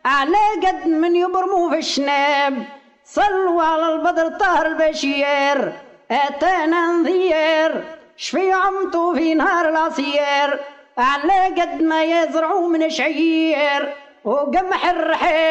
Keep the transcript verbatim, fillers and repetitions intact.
على قد من يبرموا في الشناب صلوا على البدر طاهر البشير اتانا نذير شفي عمتو في نهار العصير على قد ما يزرعوا من شعير وقمح الرحيل